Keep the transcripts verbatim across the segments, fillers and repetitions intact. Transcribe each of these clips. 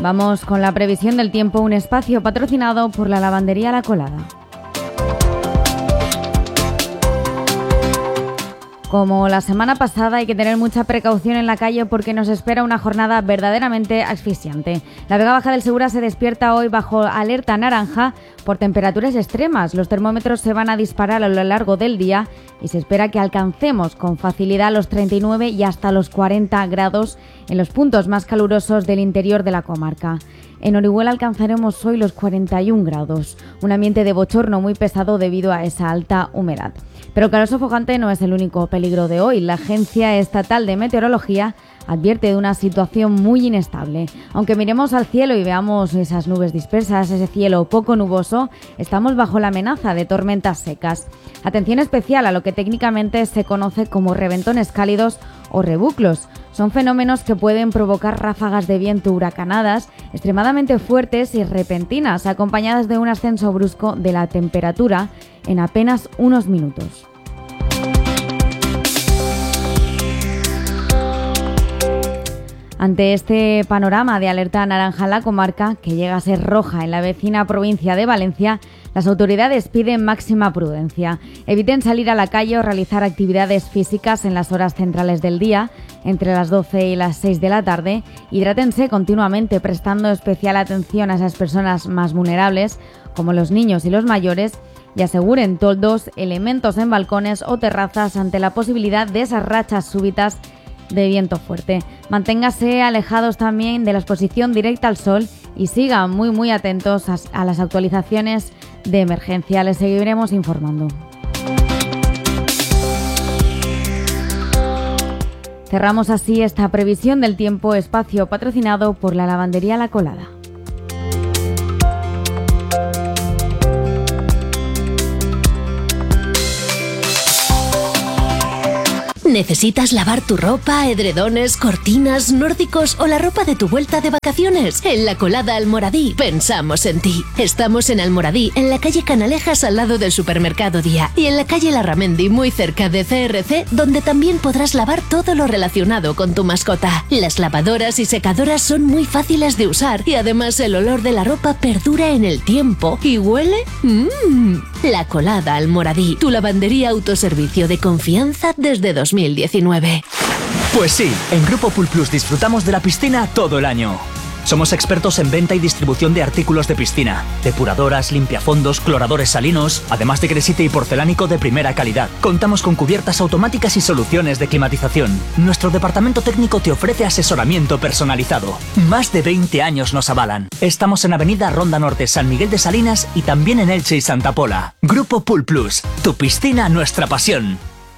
Vamos con la previsión del tiempo, un espacio patrocinado por la lavandería La Colada. Como la semana pasada, hay que tener mucha precaución en la calle porque nos espera una jornada verdaderamente asfixiante. La Vega Baja del Segura se despierta hoy bajo alerta naranja por temperaturas extremas. Los termómetros se van a disparar a lo largo del día y se espera que alcancemos con facilidad los treinta y nueve y hasta los cuarenta grados en los puntos más calurosos del interior de la comarca. En Orihuela alcanzaremos hoy los cuarenta y un grados, un ambiente de bochorno muy pesado debido a esa alta humedad. Pero el calor sofocante no es el único peligro de hoy. La Agencia Estatal de Meteorología advierte de una situación muy inestable. Aunque miremos al cielo y veamos esas nubes dispersas, ese cielo poco nuboso, estamos bajo la amenaza de tormentas secas. Atención especial a lo que técnicamente se conoce como reventones cálidos o rebuclos. Son fenómenos que pueden provocar ráfagas de viento huracanadas, extremadamente fuertes y repentinas, acompañadas de un ascenso brusco de la temperatura en apenas unos minutos. Ante este panorama de alerta naranja en la comarca, que llega a ser roja en la vecina provincia de Valencia, las autoridades piden máxima prudencia. Eviten salir a la calle o realizar actividades físicas en las horas centrales del día, entre las doce y las seis de la tarde. Hidrátense continuamente, prestando especial atención a esas personas más vulnerables, como los niños y los mayores, y aseguren toldos, elementos en balcones o terrazas ante la posibilidad de esas rachas súbitas de viento fuerte. Manténgase alejados también de la exposición directa al sol y sigan muy muy atentos a, a las actualizaciones de emergencia. Les seguiremos informando. Cerramos así esta previsión del tiempo, espacio patrocinado por la lavandería La Colada. ¿Necesitas lavar tu ropa, edredones, cortinas, nórdicos o la ropa de tu vuelta de vacaciones? En La Colada Almoradí pensamos en ti. Estamos en Almoradí, en la calle Canalejas al lado del supermercado Día y en la calle Larramendi muy cerca de C R C, donde también podrás lavar todo lo relacionado con tu mascota. Las lavadoras y secadoras son muy fáciles de usar y además el olor de la ropa perdura en el tiempo y huele mmm. La Colada Almoradí, tu lavandería autoservicio de confianza desde dos mil diecinueve. Pues sí, en Grupo Pool Plus disfrutamos de la piscina todo el año. Somos expertos en venta y distribución de artículos de piscina, depuradoras, limpiafondos, cloradores salinos, además de cresite y porcelánico de primera calidad. Contamos con cubiertas automáticas y soluciones de climatización. Nuestro departamento técnico te ofrece asesoramiento personalizado. Más de veinte años nos avalan. Estamos en Avenida Ronda Norte, San Miguel de Salinas y también en Elche y Santa Pola. Grupo Pool Plus, tu piscina, nuestra pasión.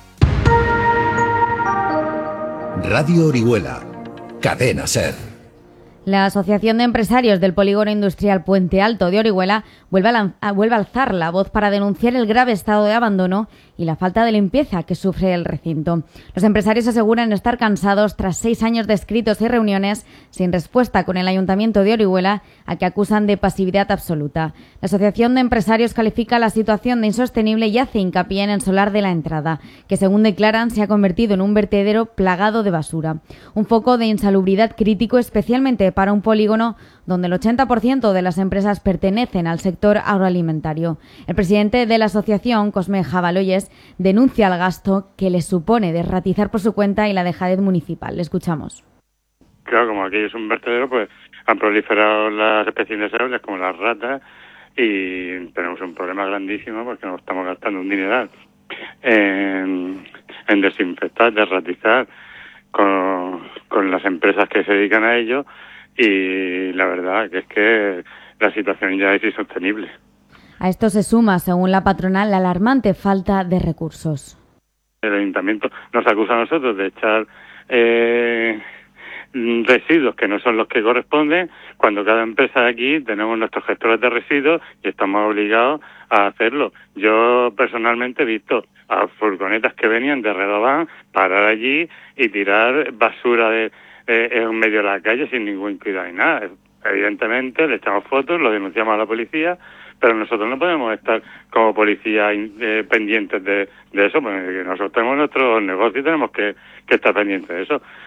Radio Orihuela, Cadena SER. La Asociación de Empresarios del Polígono Industrial Puente Alto de Orihuela vuelve a, lanz- vuelve a alzar la voz para denunciar el grave estado de abandono y la falta de limpieza que sufre el recinto. Los empresarios aseguran estar cansados tras seis años de escritos y reuniones sin respuesta con el Ayuntamiento de Orihuela, a que acusan de pasividad absoluta. La Asociación de Empresarios califica la situación de insostenible y hace hincapié en el solar de la entrada, que según declaran se ha convertido en un vertedero plagado de basura. Un foco de insalubridad crítico, especialmente para un polígono donde el ochenta por ciento de las empresas pertenecen al sector agroalimentario. El presidente de la asociación, Cosme Jabaloyes, denuncia el gasto que le supone desratizar por su cuenta y la dejadez municipal. Le escuchamos. Claro, como aquí es un vertedero, pues han proliferado las especies indeseables como las ratas y tenemos un problema grandísimo porque nos estamos gastando un dineral en, en desinfectar, desratizar con, con las empresas que se dedican a ello. Y la verdad que es que la situación ya es insostenible. A esto se suma, según la patronal, la alarmante falta de recursos. El ayuntamiento nos acusa a nosotros de echar eh, residuos que no son los que corresponden, cuando cada empresa de aquí tenemos nuestros gestores de residuos y estamos obligados a hacerlo. Yo personalmente he visto a furgonetas que venían de Redován parar allí y tirar basura de Eh, en medio de la calle sin ningún cuidado y nada. Evidentemente le echamos fotos, lo denunciamos a la policía, pero nosotros no podemos estar como policía eh, pendientes de, de eso, porque nosotros tenemos nuestro negocio y tenemos que, que estar pendientes de eso.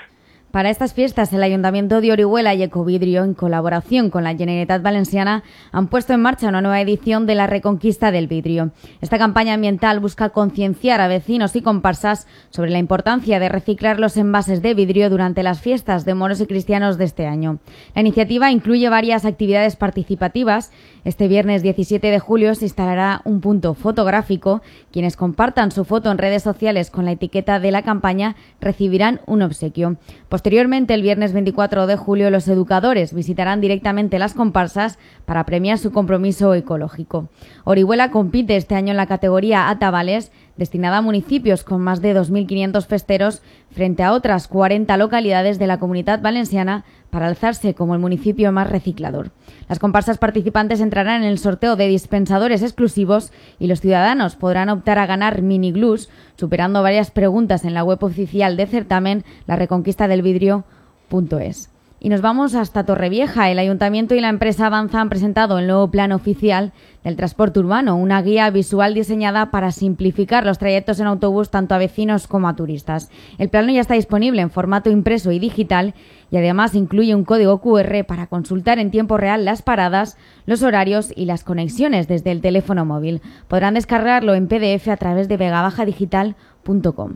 Para estas fiestas, el Ayuntamiento de Orihuela y Ecovidrio, en colaboración con la Generalitat Valenciana, han puesto en marcha una nueva edición de la Reconquista del Vidrio. Esta campaña ambiental busca concienciar a vecinos y comparsas sobre la importancia de reciclar los envases de vidrio durante las fiestas de moros y cristianos de este año. La iniciativa incluye varias actividades participativas. Este viernes diecisiete de julio se instalará un punto fotográfico. Quienes compartan su foto en redes sociales con la etiqueta de la campaña recibirán un obsequio. Posteriormente, el viernes veinticuatro de julio, los educadores visitarán directamente las comparsas para premiar su compromiso ecológico. Orihuela compite este año en la categoría Atabales, destinada a municipios con más de dos mil quinientos festeros, frente a otras cuarenta localidades de la Comunidad Valenciana, para alzarse como el municipio más reciclador. Las comparsas participantes entrarán en el sorteo de dispensadores exclusivos y los ciudadanos podrán optar a ganar mini glus, superando varias preguntas en la web oficial de certamen, la reconquista del vidrio punto es. Y nos vamos hasta Torrevieja. El Ayuntamiento y la empresa Avanza han presentado el nuevo plan oficial del transporte urbano, una guía visual diseñada para simplificar los trayectos en autobús tanto a vecinos como a turistas. El plano ya está disponible en formato impreso y digital y además incluye un código cu erre para consultar en tiempo real las paradas, los horarios y las conexiones desde el teléfono móvil. Podrán descargarlo en pe de efe a través de vega baja digital punto com.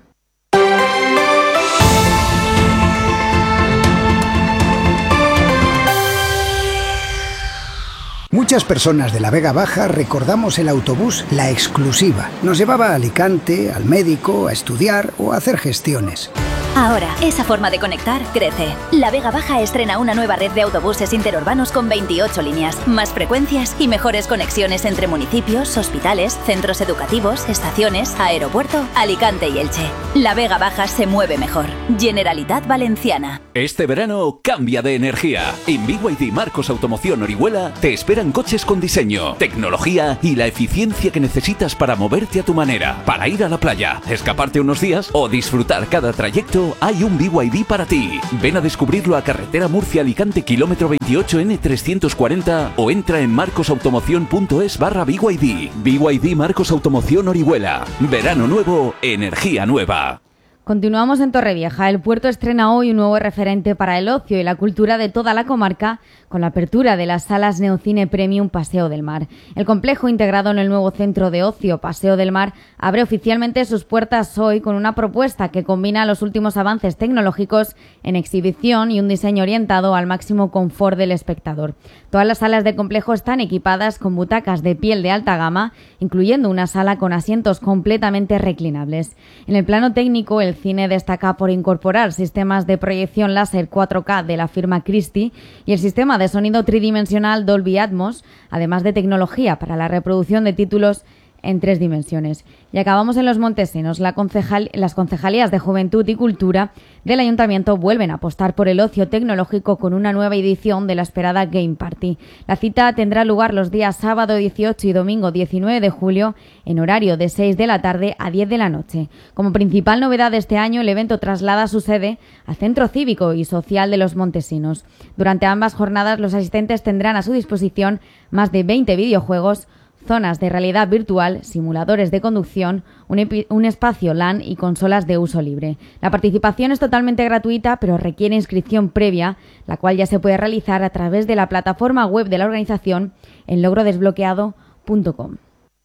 Muchas personas de la Vega Baja recordamos el autobús La Exclusiva. Nos llevaba a Alicante, al médico, a estudiar o a hacer gestiones. Ahora, esa forma de conectar crece. La Vega Baja estrena una nueva red de autobuses interurbanos con veintiocho líneas, más frecuencias y mejores conexiones entre municipios, hospitales, centros educativos, estaciones, aeropuerto, Alicante y Elche. La Vega Baja se mueve mejor. Generalitat Valenciana. Este verano cambia de energía. En B Y D Marcos Automoción Orihuela te esperan coches con diseño, tecnología y la eficiencia que necesitas para moverte a tu manera, para ir a la playa, escaparte unos días o disfrutar cada trayecto. Hay un B Y D para ti. Ven a descubrirlo a Carretera Murcia-Alicante, kilómetro veintiocho ene trescientos cuarenta o entra en marcosautomoción punto es barra B Y D. B Y D Marcos Automoción Orihuela. Verano nuevo, energía nueva. Continuamos en Torrevieja. El puerto estrena hoy un nuevo referente para el ocio y la cultura de toda la comarca con la apertura de las salas Neocine Premium Paseo del Mar. El complejo, integrado en el nuevo centro de ocio Paseo del Mar, abre oficialmente sus puertas hoy con una propuesta que combina los últimos avances tecnológicos en exhibición y un diseño orientado al máximo confort del espectador. Todas las salas del complejo están equipadas con butacas de piel de alta gama, incluyendo una sala con asientos completamente reclinables. En el plano técnico, el cine destaca por incorporar sistemas de proyección láser cuatro K de la firma Christie y el sistema de sonido tridimensional Dolby Atmos, además de tecnología para la reproducción de títulos en tres dimensiones. Y acabamos en Los Montesinos. La concejal, las concejalías de Juventud y Cultura del Ayuntamiento vuelven a apostar por el ocio tecnológico con una nueva edición de la esperada Game Party. La cita tendrá lugar los días sábado dieciocho y domingo diecinueve de julio en horario de seis de la tarde a diez de la noche. Como principal novedad de este año, el evento traslada su sede al Centro Cívico y Social de Los Montesinos. Durante ambas jornadas, los asistentes tendrán a su disposición más de veinte videojuegos, zonas de realidad virtual, simuladores de conducción, un, epi- un espacio LAN y consolas de uso libre. La participación es totalmente gratuita, pero requiere inscripción previa, la cual ya se puede realizar a través de la plataforma web de la organización en logro desbloqueado punto com.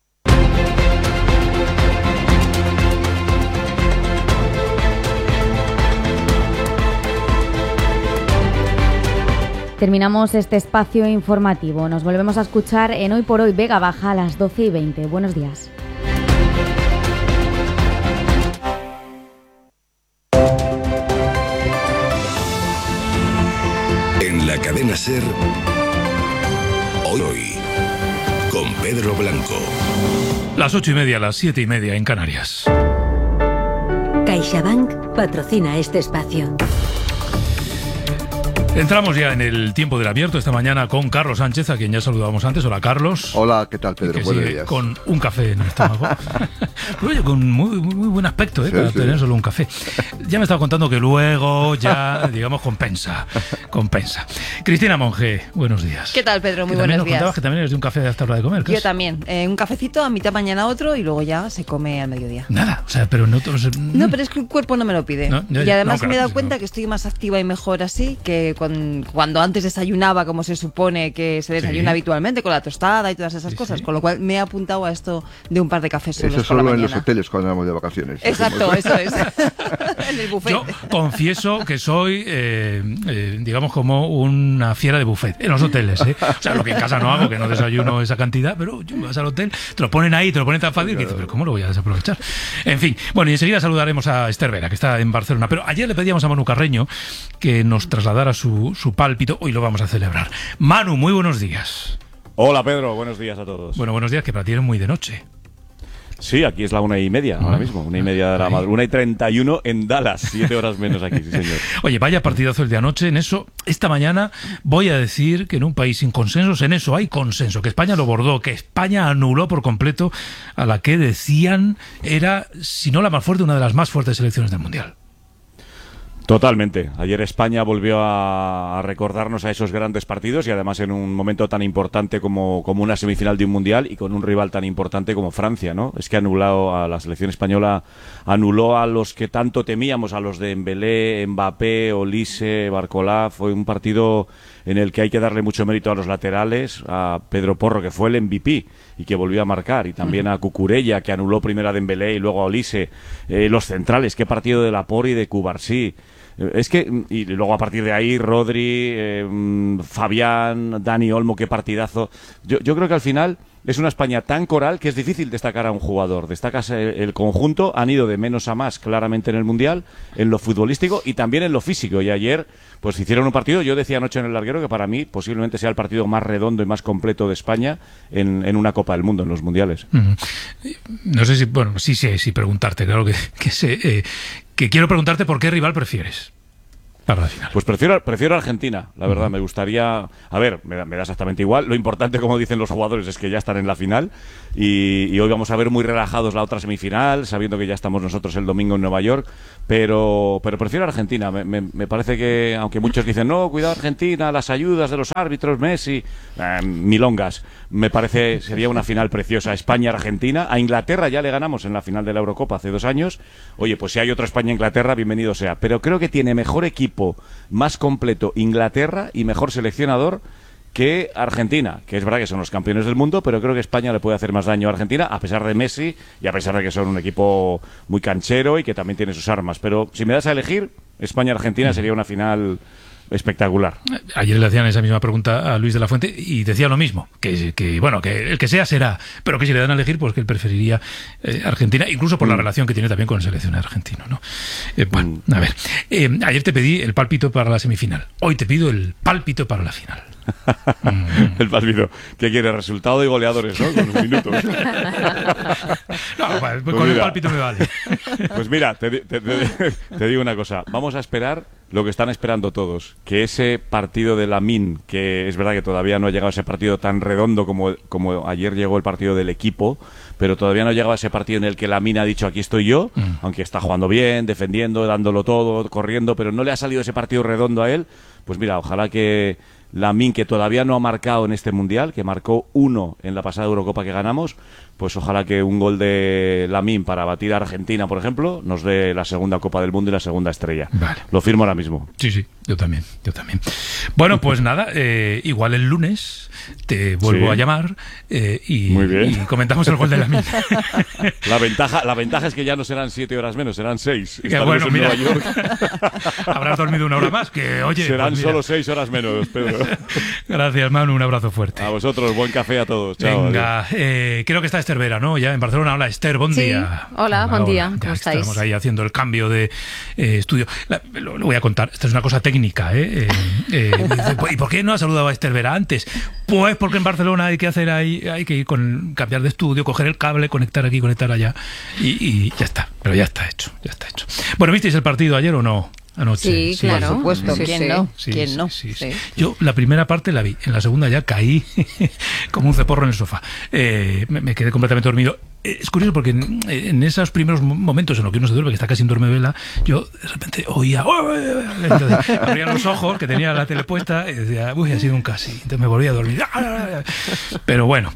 Terminamos este espacio informativo. Nos volvemos a escuchar en Hoy por Hoy Vega Baja a las doce y veinte. Buenos días. En la cadena SER, Hoy Hoy, con Pedro Blanco. Las ocho y media, las siete y media en Canarias. CaixaBank patrocina este espacio. Entramos ya en el tiempo del abierto esta mañana con Carlos Sánchez, a quien ya saludamos antes. Hola, Carlos. Hola, ¿qué tal, Pedro? Que Buenos sigue días. con un café en el estómago. Pero oye, con muy, muy, muy buen aspecto, ¿eh? Sí, para sí. tener solo un café. Ya me estaba contando que luego ya, digamos, compensa. Compensa. Cristina Monge, buenos días. ¿Qué tal, Pedro? Muy que buenos nos días. Contabas que también eres de un café hasta hora de comer. Yo es? también. Eh, un cafecito, a mitad mañana otro y luego ya se come al mediodía. Nada, o sea, pero no todos... No, pero es que el cuerpo no me lo pide. No, ya, ya. Y además no, claro, me he dado cuenta no. que estoy más activa y mejor así que cuando, cuando antes desayunaba como se supone que se desayuna sí. habitualmente, con la tostada y todas esas sí, cosas. Sí. Con lo cual me he apuntado a esto de un par de cafés solos. Eso por la solo mañana. En los hoteles cuando vamos de vacaciones. Exacto, eso es. En el buffet. Yo confieso que soy, eh, eh, digamos, como una fiera de buffet en los hoteles. ¿eh? O sea, lo que en casa no hago, que no desayuno esa cantidad, pero vas al hotel, te lo ponen ahí, te lo ponen tan fácil que dices, pero ¿cómo lo voy a desaprovechar? En fin, bueno, y enseguida saludaremos a Esther Vera, que está en Barcelona. Pero ayer le pedíamos a Manu Carreño que nos trasladara su, su pálpito. Hoy lo vamos a celebrar. Manu, muy buenos días. Hola, Pedro, buenos días a todos. Bueno, buenos días, que para ti es muy de noche. Sí, aquí es la una y media, ah, ahora mismo, una y media de la madrugada, una y treinta y uno en Dallas, siete horas menos aquí, sí señor. Oye, vaya partidazo el de anoche, en eso, esta mañana voy a decir que en un país sin consensos, en eso hay consenso, que España lo bordó, que España anuló por completo a la que decían era, si no la más fuerte, una de las más fuertes selecciones del Mundial. Totalmente. Ayer España volvió a recordarnos a esos grandes partidos y además en un momento tan importante como, como una semifinal de un mundial y con un rival tan importante como Francia, ¿no? Es que anulado a la selección española, anuló a los que tanto temíamos, a los de Dembélé, Mbappé, Olise, Barcolá. Fue un partido en el que hay que darle mucho mérito a los laterales, a Pedro Porro, que fue el M V P y que volvió a marcar, y también a Cucurella, que anuló primero a Dembélé y luego a Olise. Eh, los centrales, qué partido de Laporte y de Cubarsí. Es que, y luego a partir de ahí, Rodri, eh, Fabián, Dani Olmo, qué partidazo. Yo, yo creo que al final es una España tan coral que es difícil destacar a un jugador. Destacas el, el conjunto, han ido de menos a más claramente en el Mundial, en lo futbolístico y también en lo físico. Y ayer, pues hicieron un partido, yo decía anoche en el larguero que para mí posiblemente sea el partido más redondo y más completo de España en, en una Copa del Mundo, en los Mundiales. Uh-huh. No sé si, bueno, sí sé, sí, sí preguntarte, claro que, que sé... Eh, que quiero preguntarte por qué rival prefieres para la final. Pues prefiero, prefiero Argentina, la verdad. Uh-huh. Me gustaría... A ver, me da, me da exactamente igual. Lo importante, como dicen los jugadores, es que ya están en la final y, y hoy vamos a ver muy relajados la otra semifinal, sabiendo que ya estamos nosotros el domingo en Nueva York, pero, pero prefiero Argentina. Me, me, me parece que, aunque muchos dicen, no, cuidado Argentina, las ayudas de los árbitros, Messi, eh, milongas, me parece sería una final preciosa. España-Argentina. A Inglaterra ya le ganamos en la final de la Eurocopa hace dos años. Oye, pues si hay otra España-Inglaterra, bienvenido sea. Pero creo que tiene mejor equipo, más completo Inglaterra y mejor seleccionador que Argentina, que es verdad que son los campeones del mundo, pero creo que España le puede hacer más daño a Argentina, a pesar de Messi y a pesar de que son un equipo muy canchero y que también tiene sus armas. Pero si me das a elegir, España-Argentina sería una final espectacular. Ayer le hacían esa misma pregunta a Luis de la Fuente y decía lo mismo, que, que bueno, que el que sea será, pero que si le dan a elegir, pues que él preferiría eh, Argentina, incluso por mm. la relación que tiene también con el seleccionado argentino, ¿no? Eh, bueno, mm. a ver, eh, ayer te pedí el pálpito para la semifinal, hoy te pido el pálpito para la final. mm. El pálpito, ¿qué quiere? Resultado y goleadores, ¿no? Con los minutos. No, pues, pues con mira, el pálpito me vale. Pues mira, te, te, te, te digo una cosa, vamos a esperar lo que están esperando todos, que ese partido de Lamine, que es verdad que todavía no ha llegado a ese partido tan redondo como, como ayer llegó el partido del equipo, pero todavía no ha llegado a ese partido en el que Lamine ha dicho aquí estoy yo, mm. aunque está jugando bien, defendiendo, dándolo todo, corriendo, pero no le ha salido ese partido redondo a él. Pues mira, ojalá que Lamine, que todavía no ha marcado en este Mundial, que marcó uno en la pasada Eurocopa que ganamos, pues ojalá que un gol de Lamine para batir a Argentina, por ejemplo, nos dé la segunda Copa del Mundo y la segunda estrella. Vale. Lo firmo ahora mismo. Sí, sí, yo también, yo también. Bueno, pues nada, eh, igual el lunes te vuelvo sí. a llamar eh, y, Muy bien. y comentamos el gol de Lamine. La ventaja, la ventaja es que ya no serán siete horas menos, serán seis. Que bueno, mira, habrás dormido una hora más, que oye... Serán pues solo seis horas menos, Pedro. Gracias, Manu, un abrazo fuerte. A vosotros, buen café a todos. Chao. Venga, eh, creo que está Esther Vera, ¿no? Ya en Barcelona. Hola, Esther, buen sí. día. Hola, hola, buen día. ¿Cómo ya estáis? Estamos ahí haciendo el cambio de eh, estudio. La, lo, lo voy a contar. Esta es una cosa técnica, ¿eh? eh, eh ¿Y por qué no ha saludado a Esther Vera antes? Pues porque en Barcelona hay que hacer ahí, hay que ir con cambiar de estudio, coger el cable, conectar aquí, conectar allá y, y ya está. Pero ya está hecho, ya está hecho. Bueno, ¿visteis el partido ayer o no? anoche. Sí, sí, claro, por supuesto. Sí, ¿Quién sí. no? Sí, ¿Quién sí, no? Sí, sí. Sí. Yo la primera parte la vi, en la segunda ya caí como un ceporro en el sofá. Eh, me, me quedé completamente dormido. Es curioso porque en, en esos primeros momentos en los que uno se duerme, que está casi en duermevela, yo de repente oía, entonces, abría los ojos, que tenía la tele puesta, y decía, uy, ha sido un casi. Entonces me volví a dormir. Pero bueno,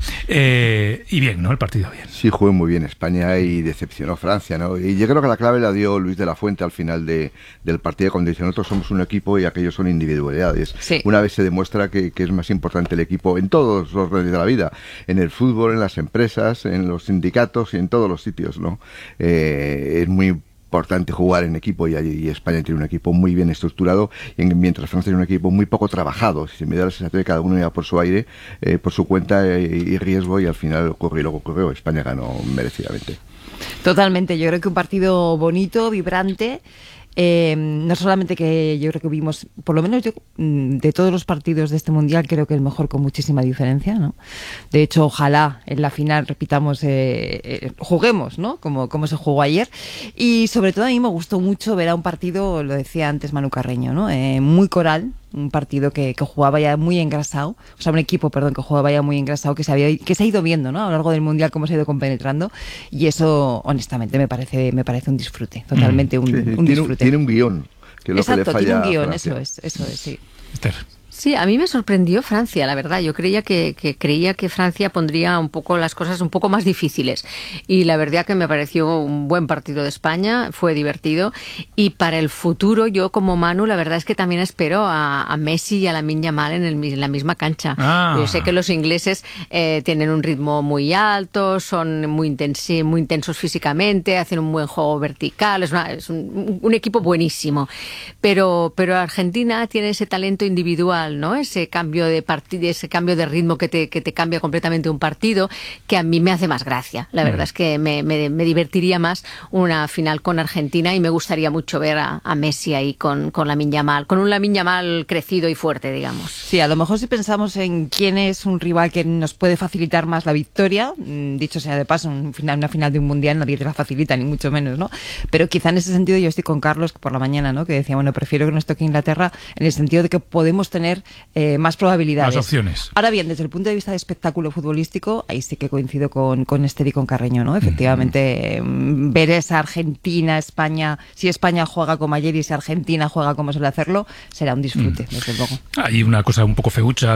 eh, y bien, ¿no? El partido bien. Sí, jugó muy bien España y decepcionó Francia, ¿no? Y yo creo que la clave la dio Luis de la Fuente al final de, del partido, cuando dice, nosotros somos un equipo y aquellos son individualidades. Sí. Una vez se demuestra que, que es más importante el equipo en todos los órdenes de la vida, en el fútbol, en las empresas, en los sindicatos y en todos los sitios, ¿no? Eh, es muy importante jugar en equipo y, y España tiene un equipo muy bien estructurado, y en, mientras Francia tiene un equipo muy poco trabajado. Si me da la sensación de que cada uno iba por su aire, eh, por su cuenta eh, y riesgo, y al final ocurrió lo que ocurrió. España ganó merecidamente. Totalmente, yo creo que un partido bonito, vibrante. Eh, no solamente que yo creo que vimos, por lo menos yo de todos los partidos de este mundial, creo que el mejor con muchísima diferencia, ¿no? De hecho, ojalá en la final repitamos, eh, eh, juguemos, ¿no? Como, como se jugó ayer. Y sobre todo a mí me gustó mucho ver a un partido, lo decía antes Manu Carreño, ¿no? Eh, muy coral. Un partido que, que jugaba ya muy engrasado, o sea, un equipo, perdón, que jugaba ya muy engrasado, que se había, que se ha ido viendo, ¿no? A lo largo del mundial cómo se ha ido compenetrando, y eso, honestamente, me parece, me parece un disfrute, totalmente un, sí, un tiene, disfrute. Tiene un guión, que es lo Exacto, que le falla tiene un guión, a Francia. eso es, eso es, sí. Esther. Sí, a mí me sorprendió Francia, la verdad. Yo creía que, que creía que Francia pondría un poco las cosas un poco más difíciles. Y la verdad que me pareció un buen partido de España, fue divertido. Y para el futuro, yo como Manu, la verdad es que también espero a, a Messi y a Lamine Yamal en, el, en la misma cancha. Ah. Yo sé que los ingleses eh, tienen un ritmo muy alto, son muy, intensi, muy intensos físicamente, hacen un buen juego vertical, es, una, es un, un equipo buenísimo. Pero, pero Argentina tiene ese talento individual, ¿no? Ese cambio de partido, ese cambio de ritmo que te, que te cambia completamente un partido, que a mí me hace más gracia. La verdad mm. es que me, me, me divertiría más una final con Argentina, y me gustaría mucho ver a, a Messi ahí con, con Lamine Yamal, con un Lamine Yamal crecido y fuerte, digamos. Sí, a lo mejor si pensamos en quién es un rival que nos puede facilitar más la victoria, dicho sea de paso, un final, una final de un mundial nadie te la facilita, ni mucho menos, ¿no? Pero quizá en ese sentido yo estoy con Carlos por la mañana, ¿no? Que decía, bueno, prefiero que nos toque Inglaterra, en el sentido de que podemos tener Eh, más probabilidades. Más opciones. Ahora bien, desde el punto de vista de espectáculo futbolístico, ahí sí que coincido con, con Esther y con Carreño, ¿no? Efectivamente, mm. ver esa Argentina, España, si España juega como ayer y si Argentina juega como suele hacerlo, será un disfrute, mm. desde luego. Hay una cosa un poco feucha